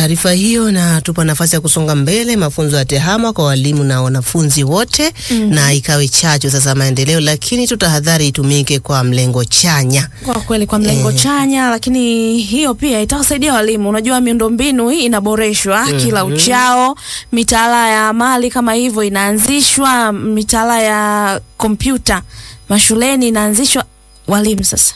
taarifa hiyo na tupa nafasi ya kusonga mbele. Mafunzo ya tehama kwa walimu na wanafunzi wote na ikawe chachu sasa maendeleo, lakini tutahadhari itumike kwa mlengo chanya. Kwa kweli kwa mlengo chanya, lakini hiyo pia itawasaidia walimu. Unajua miundombinu hii inaboreshwa kila uchao, mitaala ya amali kama hivyo inaanzishwa, mitaala ya kompyuta mashuleni inaanzishwa, walimu sasa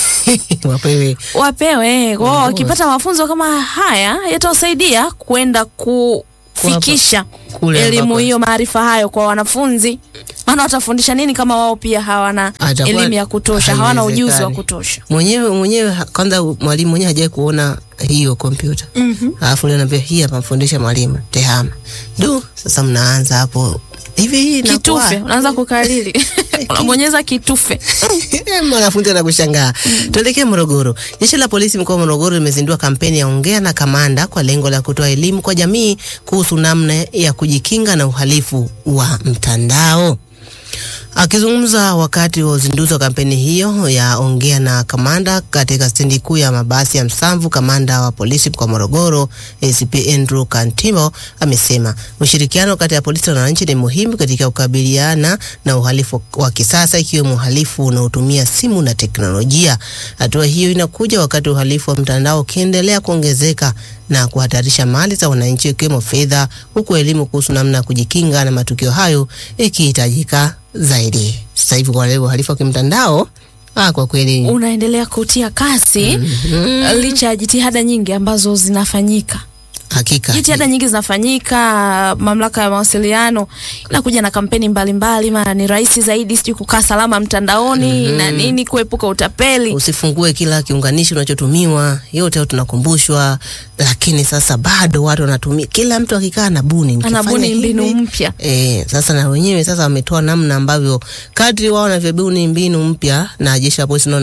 wapewe. Kwa wakipata mafunzo kama haya yatawasaidia kwenda kufikisha elimu hiyo, maarifa hayo kwa wanafunzi. Maana watafundisha nini kama wao pia hawana elimu ya kutosha, hawana ujuzi wa kutosha. Mwenyewe kwanza mwalimu mwenyewe hajawahi kuona hiyo kompyuta. Alafu leo anambia hii hapa mfundisha mwalimu tehama. Sasa mnaanza hapo hivi na kitufe unaanza kukariri. Unabonyeza kitufe. Mwanafunzi anakushangaa. Tuelekee Morogoro. Jeshi la polisi mkoa wa Morogoro limezindua kampeni ya Ongea na Kamanda kwa lengo la kutoa elimu kwa jamii kuhusu namna ya kujikinga na uhalifu wa mtandao. Akizungumza wakati wa uzinduzi wa kampeni hiyo ya Ongea na Kamanda katika stendi kuu ya mabasi ya Msamvu, kamanda wa polisi mkoa wa Morogoro ACP Andrew Kantimo amesema ushirikiano kati ya polisi na wananchi ni muhimu katika kukabiliana na uhalifu wa kisasa, ikiwemo uhalifu unaotumia simu na teknolojia. Hatua hiyo inakuja wakati uhalifu wa mtandao ukiendelea kuongezeka na kuhatarisha mali za wananchi ikiwemo fedha, huku elimu kuhusu namna ya kujikinga na matukio hayo ikihitajika zaidi. Sasa hivi kwa leo uhalifu wa kimtandao kwa kweli unaendelea kutia kasi licha ya jitihada nyingi ambazo zinafanyika. Hakika jitihada nyingi zinafanyika, mamlaka ya mawasiliano inakuja na kampeni mbalimbali, maana ni rahisi zaidi sijui kukaa salama mtandaoni na nini, kuepuka utapeli. Usifungue kila kiunganishi unachotumiwa, yote tunakumbushwa, lakini sasa bado watu wanatumia, kila mtu akikaa anabuni mbinu mpya. Sasa na wenyewe sasa wametoa namna ambavyo kadri wao wanavyobuni mbinu mpya, na jeshi la polisi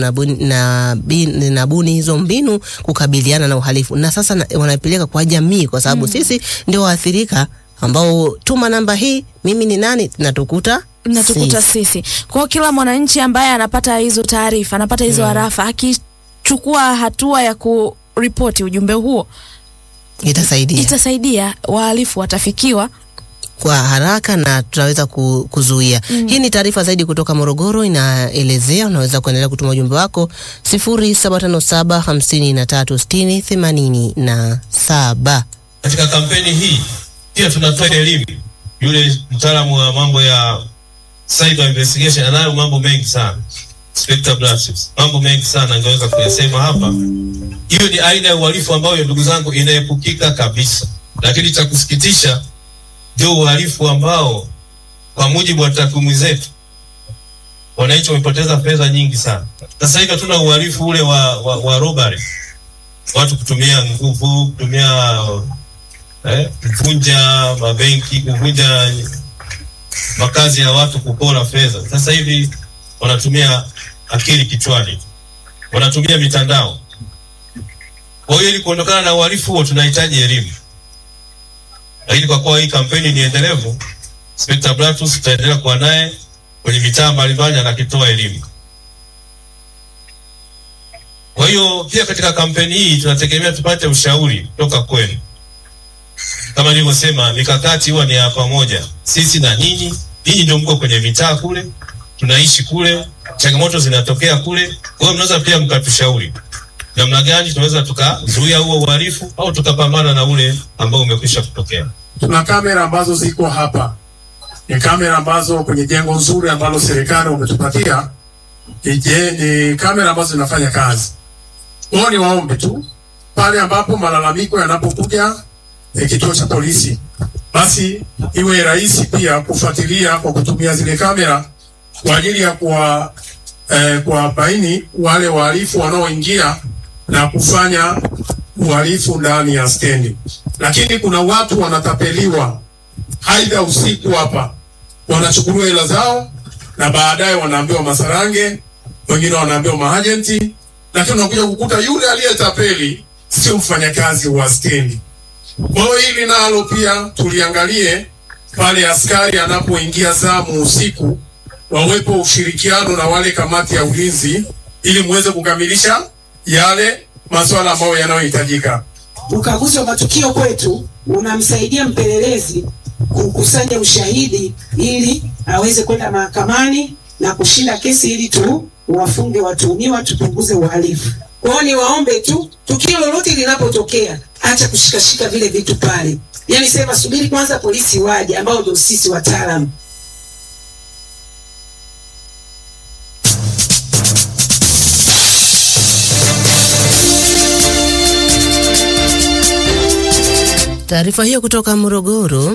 nabuni hizo mbinu kukabiliana na uhalifu, na sasa wanapeleka kwa jamii, kwa sababu sisi ndio waathirika ambao tuma namba hii, mimi ni nani, natukuta sisi. Kwa kila mwananchi ambaye anapata hizo taarifa, anapata hizo arafa, akichukua hatua ya kuripoti ujumbe huo, itasaidia wahalifu watafikiwa kwa haraka na tutaweza kuzuia. Hii ni taarifa zaidi kutoka Morogoro inaelezea. Unaweza kuendelea kutuma ujumbe wako 0757536087. Katika kampeni hii pia tunatoa elimu. Yule mtaalamu wa mambo ya cyber investigation anayo mambo mengi sana, Inspector Blasius, mambo mengi sana angeweza kuyasema hapa. Hiyo ni aina ya uhalifu ambayo ndugu zangu inaepukika kabisa, lakini cha kusikitisha ndio uhalifu ambao kwa mujibu wa takwimu zetu wananchi wamepoteza pesa nyingi sana. Sasa hivi tuna uhalifu ule wa robbery, watu kutumia nguvu, kutumia kuvunja mabenki, kuvunja makazi ya watu, kupora fedha. Sasa hivi wanatumia akili kichwani, wanatumia mitandao. Kwa hiyo ili kuondokana na uhalifu huo tunahitaji elimu. Lakini kwa kuwa hii kampeni ni endelevu, Inspector Blatus tutaendelea kuwa naye kwenye mitaa mbalimbali anakitoa elimu. Kwa hiyo pia katika kampeni hii tunategemea tupate ushauri kutoka kwenu. Kama nilivyosema, mikakati huwa ni ya pamoja, sisi na nyinyi. Nyinyi ndio mko kwenye mitaa kule, tunaishi kule, changamoto zinatokea kule. Kwa hiyo mnaweza pia mkatushauri namna gani tunaweza tukazuia huo uhalifu au tukapambana na ule ambao umekwisha kutokea. Tuna kamera ambazo ziko hapa. Ni kamera ambazo kwenye jengo nzuri ambalo serikali umetupatia. Ni kamera ambazo zinafanya kazi. Wao ni waombe tu pale ambapo malalamiko yanapokuja kituo cha polisi, basi iwe rahisi pia kufuatilia kwa kutumia zile kamera kwa ajili ya kuwabaini wale wahalifu wanaoingia na kufanya uhalifu ndani ya stendi. Lakini kuna watu wanatapeliwa aidha usiku hapa, wanachukuliwa hela zao na baadaye wanaambiwa masarange, wengine wanaambiwa maagenti, lakini unakuja kukuta yule aliyetapeli sio mfanyakazi wa stendi. Kwa hiyo hili nalo pia tuliangalie pale askari anapoingia zamu usiku, wawepo ushirikiano na wale kamati ya ulinzi ili muweze kukamilisha yale masuala ambayo yanayohitajika. ukaguzi wa matukio kwetu unamsaidia mpelelezi kukusanya ushahidi ili aweze kwenda mahakamani na kushinda kesi ili tu wafunge watuhumiwa, tupunguze uhalifu. Kwa hiyo niwaombe tu, tukio lolote linapotokea, acha kushikashika vile vitu pale. Yaani sema subiri kwanza polisi waje ambao ndio sisi wataalamu. Taarifa hiyo kutoka Morogoro.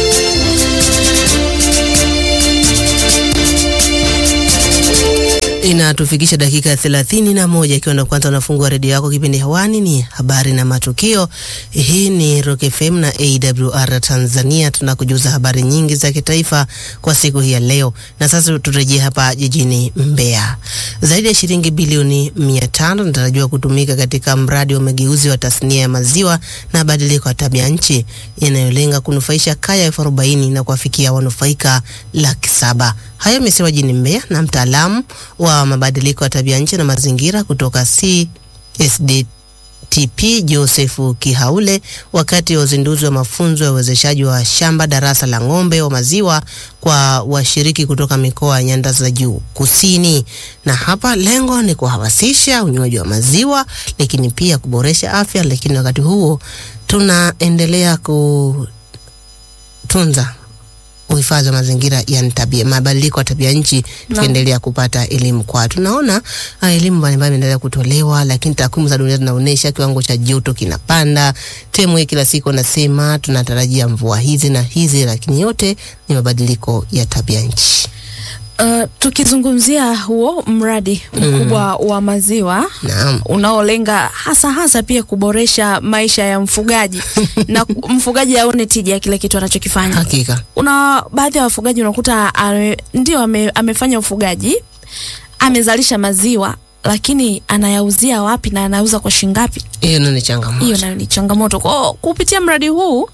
Inatufikisha dakika 31 ikiwa ndo kwanza unafungua redio yako. Kipindi hewani ni habari na matukio. Hii ni Rock FM na AWR Tanzania. Tunakujuza habari nyingi za kitaifa kwa siku hii ya leo. Na sasa turejee hapa jijini Mbeya. Zaidi ya shilingi bilioni 500 zinatarajiwa kutumika katika mradi wa mageuzi wa tasnia ya maziwa na badiliko ya tabia nchi inayolenga kunufaisha kaya 40 na kuwafikia wanufaika 700,000. Hayo yamesemwa jijini Mbeya na mtaalamu wa mabadiliko ya tabia nchi na mazingira kutoka CSDTP Joseph Kihaule wakati wa uzinduzi wa mafunzo ya uwezeshaji wa shamba darasa la ng'ombe wa maziwa kwa washiriki kutoka mikoa ya Nyanda za Juu Kusini. Na hapa lengo ni kuhamasisha unywaji wa maziwa lakini pia kuboresha afya, lakini wakati huo tunaendelea kutunza uhifadhi wa mazingira ya tabia, mabadiliko ya tabia nchi, tuendelea kupata elimu kwa. Tunaona elimu mbalimbali inaendelea kutolewa, lakini takwimu za dunia zinaonyesha kiwango cha joto kinapanda. TMA kila siku nasema tunatarajia mvua hizi na hizi, lakini yote ni mabadiliko ya tabia nchi. Tukizungumzia huo mradi mkubwa wa maziwa unaolenga hasa pia kuboresha maisha ya mfugaji na mfugaji aone tija ya kile kitu anachokifanya. Hakika. Una baadhi ya wafugaji unakuta ndio amefanya ufugaji, amezalisha maziwa, lakini anayauzia wapi na anauza kwa shingapi? Hiyo ni changamoto. Hiyo ni changamoto. Kwa kupitia mradi huu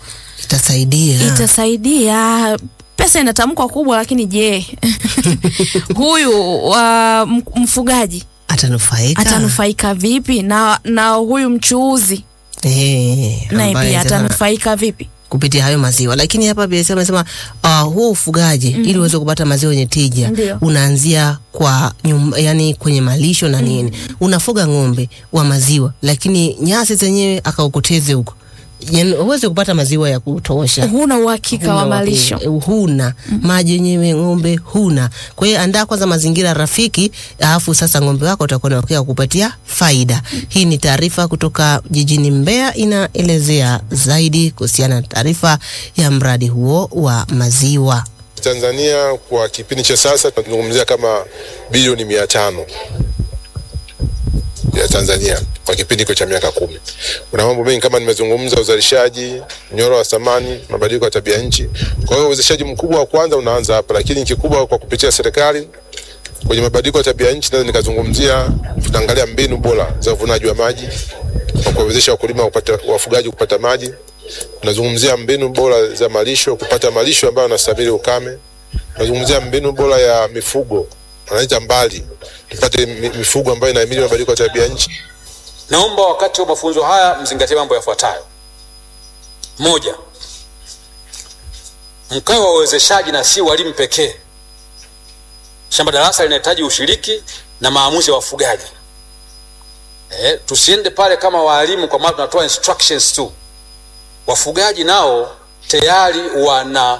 itasaidia. Pesa inatamkwa kubwa, lakini je, huyu mfugaji atanufaika vipi? Na huyu mchuuzi naye pia atanufaika vipi kupitia hayo maziwa? Lakini hapa pia amesema huo ufugaji ili uweze kupata maziwa yenye tija unaanzia kwa yani kwenye malisho na nini. Unafuga ng'ombe wa maziwa lakini nyasi zenyewe akaukoteze huko, uweze kupata maziwa ya kutosha. Huna uhakika wa malisho. Huna maji yenyewe ng'ombe huna. Kwa hiyo andaa kwanza mazingira rafiki, alafu sasa ng'ombe wako utakuwa na kupatia faida. Hii ni taarifa kutoka jijini Mbeya inaelezea zaidi kuhusiana na taarifa ya mradi huo wa maziwa. Tanzania kwa kipindi cha sasa tunazungumzia kama bilioni 500 ya Tanzania kwa kipindi cha miaka 10. Kuna mambo mengi kama nimezungumza: uzalishaji, mnyororo wa thamani, mabadiliko ya tabia nchi. Kwa hiyo uzalishaji mkubwa wa kwanza unaanza hapa, lakini kikubwa kwa kupitia serikali kwenye mabadiliko ya tabia nchi naweza nikazungumzia, tutaangalia mbinu bora za uvunaji wa maji kwa kuwezesha wakulima wafugaji kupata maji. Tunazungumzia mbinu bora za malisho, kupata malisho ambayo yanastahimili ukame. Tunazungumzia mbinu bora ya mifugo, wanaita mbali, tupate mifugo ambayo inahimili mabadiliko ya tabia nchi. Naomba wakati wa mafunzo haya mzingatie mambo yafuatayo. 1. Mkao wa uwezeshaji na si walimu pekee. Shamba darasa linahitaji ushiriki na maamuzi ya wafugaji. Tusiende pale kama walimu kwa maana tunatoa instructions tu. Wafugaji nao tayari wana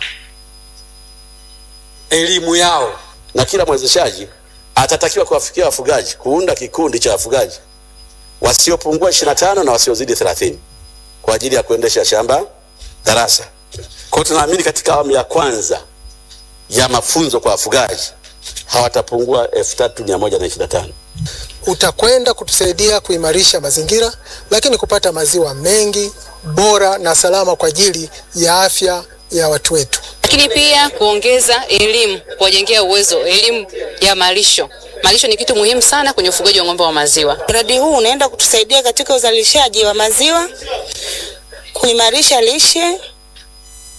elimu yao, na kila mwezeshaji atatakiwa kuwafikia wafugaji, kuunda kikundi cha wafugaji wasiopungua 25 na wasiozidi 30 kwa ajili ya kuendesha shamba darasa. Kwa tunaamini katika awamu ya kwanza ya mafunzo kwa wafugaji hawatapungua 3125. Utakwenda kutusaidia kuimarisha mazingira, lakini kupata maziwa mengi, bora na salama kwa ajili ya afya ya watu wetu. Lakini pia kuongeza elimu, kuwajengea uwezo, elimu ya malisho. Malisho ni kitu muhimu sana kwenye ufugaji wa ng'ombe wa maziwa. Mradi huu unaenda kutusaidia katika uzalishaji wa maziwa, kuimarisha lishe